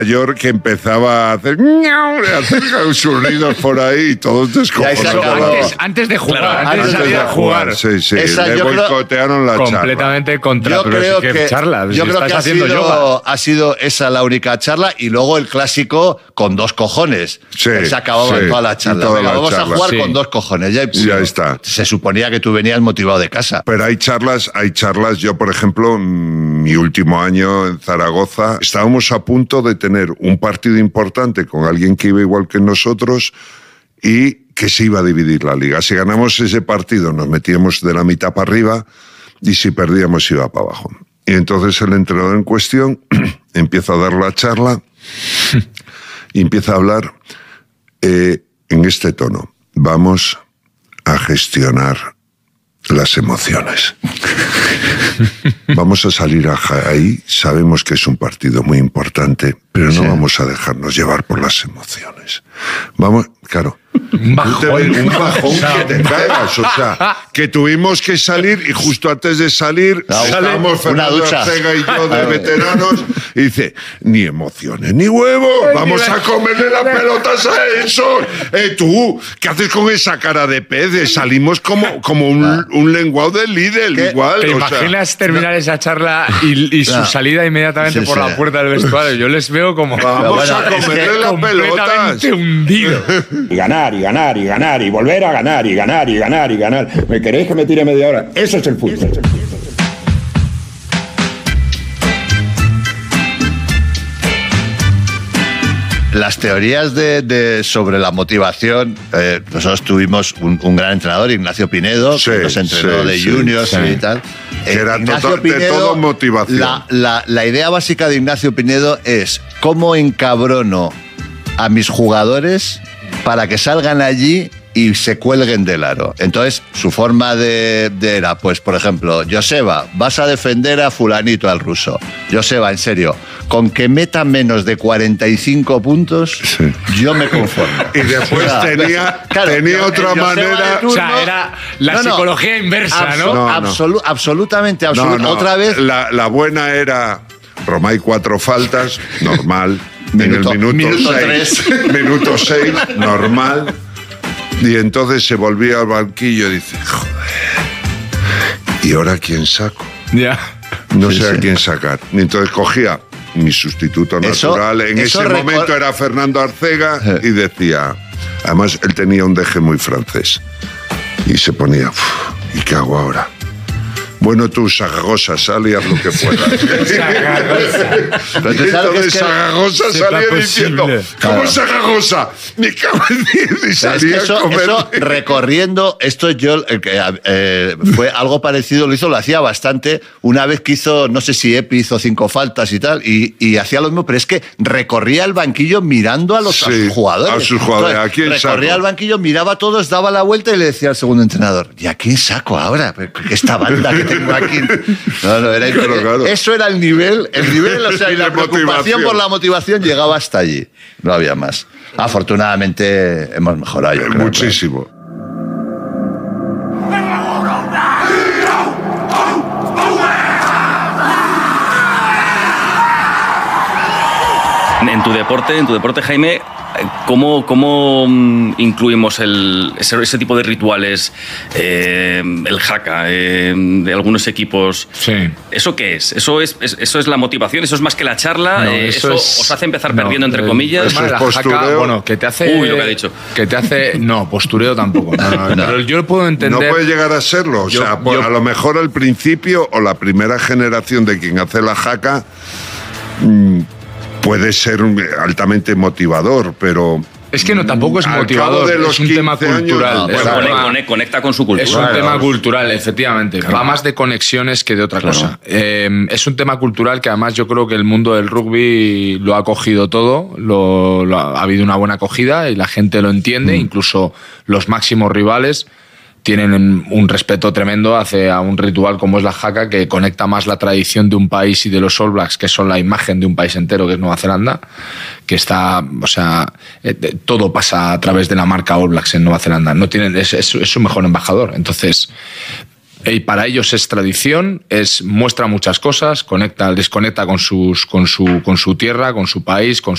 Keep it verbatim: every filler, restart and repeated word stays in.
York que empezaba a hacer, a hacer sus ruidos por ahí y todos descojonados. Antes, antes de jugar, claro, antes, antes de salir a jugar. jugar. Sí, sí, Esa, le boicotearon la charla. Completamente contra. Yo creo que, que, charla, yo si creo que ha, sido, yoga. ha sido esa la única charla y luego el clásico con dos cojones. Sí, se acababa sí, toda la charla. Toda Venga, la vamos charla. a jugar Sí. con dos cojones. Ya, ya está. Se suponía que tú venías motivado de casa. Pero hay charlas, hay charlas. Yo, por ejemplo, mi último año en Zaragoza, estábamos a punto de tener un partido importante con alguien que iba igual que nosotros y que se iba a dividir la liga. Si ganamos ese partido nos metíamos de la mitad para arriba y si perdíamos iba para abajo. Y entonces el entrenador en cuestión empieza a dar la charla y empieza a hablar eh, en este tono. Vamos a gestionar las emociones. Vamos a salir ahí, sabemos que es un partido muy importante, pero no sí. vamos a dejarnos llevar por las emociones. Vamos, claro, un bajón, un bajón que te caigas, o sea, que tuvimos que salir y justo antes de salir no, estábamos Fernando Arcega y yo de veteranos y dice, ni emociones ni huevos, vamos a comerle las pelotas a eso. Eh, tú, ¿qué haces con esa cara de pez? Salimos como, como un, un lenguado de Lidl, ¿Qué? igual. ¿Te o imaginas sea, terminar no. esa charla y, y su no. salida inmediatamente sí, por sí. la puerta del vestuario? Yo les veo como... Vamos bueno, a comerle es que las pelotas. hundido. Y ganar, y ganar, y ganar, y volver a ganar, y ganar, y ganar, y ganar. ¿Me queréis que me tire media hora? Eso es el fútbol. Las teorías de, de sobre la motivación, eh, nosotros tuvimos un, un gran entrenador, Ignacio Pinedo, sí, que nos entrenó sí, de sí, juniors sí. y tal. Que era Ignacio to Pinedo, de todo motivación. La, la, la idea básica de Ignacio Pinedo es cómo encabrono a mis jugadores para que salgan allí y se cuelguen del aro. Entonces, su forma de, de era, pues, por ejemplo, Joseba, vas a defender a fulanito, al ruso. Joseba, en serio, con que meta menos de cuarenta y cinco puntos, sí. yo me conformo. Y después o sea, tenía, claro, tenía otra manera... Turno, o sea, era la no, no, psicología inversa, abso ¿no? no, absolu no. Absolutamente, absolutamente. No, no. Otra vez... La, la buena era... Romay cuatro faltas, normal. Minuto, en el minuto, minuto seis, minuto seis, normal. Y entonces se volvía al banquillo y dice, joder, ¿y ahora quién saco? Ya. No sí, sé sí. a quién sacar. Y entonces cogía mi sustituto natural. Eso, en eso ese momento era Fernando Arcega y decía, además él tenía un deje muy francés. Y se ponía, ¿y qué hago ahora? Bueno, tú, Sagagosa, sal y haz lo que puedas. Pero y entonces Sagagosa salía diciendo, ¿cómo claro. Sagagosa? Me cago en diez. Y salía es que eso, a comer. Eso recorriendo, esto yo, eh, eh, fue algo parecido, lo hizo, lo hacía bastante, una vez que hizo, no sé si Epi hizo cinco faltas y tal, y, y hacía lo mismo, pero es que recorría el banquillo mirando a los sí, a sus jugadores. A sus jugadores, Entonces, ¿a quién recorría saco? el banquillo, miraba a todos, daba la vuelta y le decía al segundo entrenador, ¿y a quién saco ahora? Esta banda que tengo aquí. No, no, era, claro, claro. Eso era el nivel, el nivel, o sea, y la preocupación motivación. por la motivación llegaba hasta allí. No había más. Afortunadamente hemos mejorado, yo eh, creo. Muchísimo. En tu deporte, en tu deporte, Jaime, ¿cómo, cómo incluimos el, ese, ese tipo de rituales, eh, el haka, eh, de algunos equipos? Sí. ¿Eso qué es? ¿Eso es, es, eso es la motivación? ¿Eso es más que la charla? No, eh, ¿Eso, eso es, os hace empezar no, perdiendo, entre comillas? Eso es la postureo. Haka, bueno, que te hace... Uy, lo que ha dicho. Que te hace... No, postureo tampoco. No, no, no. Pero yo lo puedo entender... No puede llegar a serlo. O yo, sea, yo, a lo mejor al principio o la primera generación de quien hace la haka... Mmm, puede ser altamente motivador, pero... Es que no, tampoco es motivador, es un tema cultural. Años, no, es bueno, tema, conecta, conecta con su cultura. Es un claro. tema cultural, efectivamente. Claro. Va más de conexiones que de otra claro. cosa. Eh, es un tema cultural que además yo creo que el mundo del rugby lo ha cogido todo, lo, lo ha, ha habido una buena acogida y la gente lo entiende, mm. incluso los máximos rivales tienen un respeto tremendo hacia un ritual como es la haka, que conecta más la tradición de un país y de los All Blacks, que son la imagen de un país entero, que es Nueva Zelanda, que está, o sea, eh, todo pasa a través de la marca All Blacks en Nueva Zelanda. No tienen, es, es, es su mejor embajador. Entonces, y para ellos es tradición, es, muestra muchas cosas, conecta, desconecta con, sus, con, su, con su tierra, con su país, con